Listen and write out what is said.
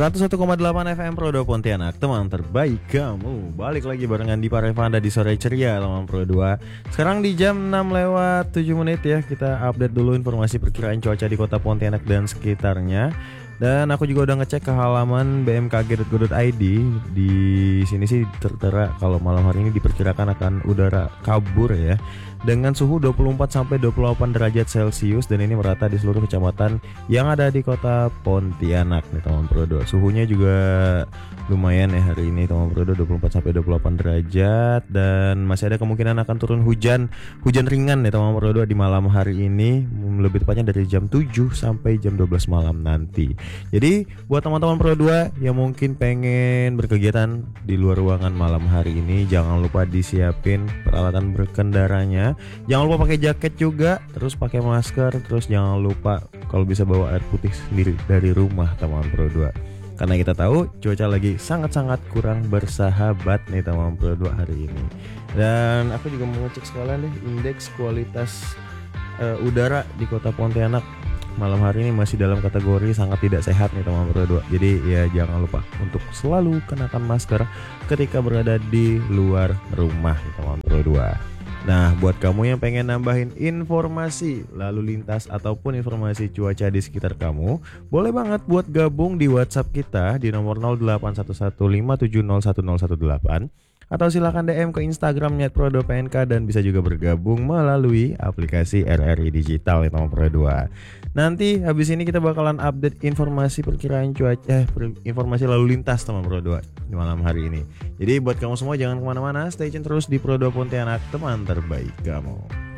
101,8 FM Pro 2 Pontianak, teman terbaik kamu. Balik lagi barengan di Parevanda di sore ceria teman Pro 2. Sekarang di jam 6:07 ya. Kita update dulu informasi perkiraan cuaca di kota Pontianak dan sekitarnya. Dan aku juga udah ngecek ke halaman bmkg.go.id. Di sini sih tertera kalau malam hari ini diperkirakan akan udara kabur ya, dengan suhu 24 sampai 28 derajat Celcius, dan ini merata di seluruh kecamatan yang ada di kota Pontianak nih teman Pro 2. Suhunya juga lumayan ya hari ini teman Pro 2, 24 sampai 28 derajat, dan masih ada kemungkinan akan turun hujan ringan nih teman Pro 2 di malam hari ini, lebih tepatnya dari jam 7 sampai jam 12 malam nanti. Jadi buat teman-teman Pro 2 yang mungkin pengen berkegiatan di luar ruangan malam hari ini, jangan lupa disiapin peralatan berkendaranya. Jangan lupa pakai jaket juga, terus pakai masker, terus jangan lupa kalau bisa bawa air putih sendiri dari rumah teman Pro 2. Karena kita tahu cuaca lagi sangat-sangat kurang bersahabat nih teman Pro 2 hari ini. Dan aku juga mau ngecek sekalian deh indeks kualitas udara di kota Pontianak malam hari ini masih dalam kategori sangat tidak sehat nih teman Pro 2. Jadi ya jangan lupa untuk selalu kenakan masker ketika berada di luar rumah nih teman Pro 2. Nah, buat kamu yang pengen nambahin informasi lalu lintas ataupun informasi cuaca di sekitar kamu, boleh banget buat gabung di WhatsApp kita di nomor 081157011018, atau silakan DM ke Instagram @pro2pnk, dan bisa juga bergabung melalui aplikasi RRI Digital ya teman Pro 2. Nanti habis ini kita bakalan update informasi perkiraan cuaca, informasi lalu lintas teman Pro 2 di malam hari ini. Jadi buat kamu semua jangan kemana-mana, stay tune terus di Pro 2 Pontianak, teman terbaik kamu.